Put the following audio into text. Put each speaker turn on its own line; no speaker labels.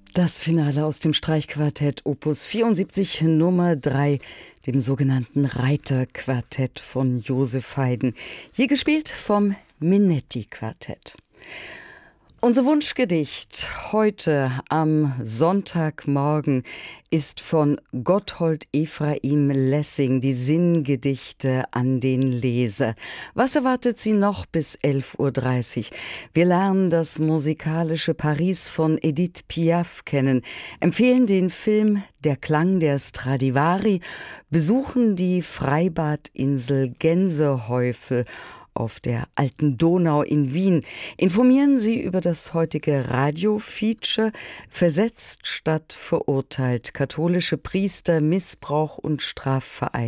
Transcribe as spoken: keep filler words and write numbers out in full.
Das Finale aus dem Streichquartett Opus vierundsiebzig Nummer drei, dem sogenannten Reiterquartett von Joseph Haydn, hier gespielt vom Minetti-Quartett. Unser Wunschgedicht heute am Sonntagmorgen ist von Gotthold Ephraim Lessing, die Sinngedichte an den Leser. Was erwartet Sie noch bis elf Uhr dreißig? Wir lernen das musikalische Paris von Edith Piaf kennen, empfehlen den Film Der Klang der Stradivari, besuchen die Freibadinsel Gänsehäufel auf der Alten Donau in Wien, informieren Sie über das heutige Radio-Feature Versetzt statt verurteilt, katholische Priester, Missbrauch und Strafvereidung.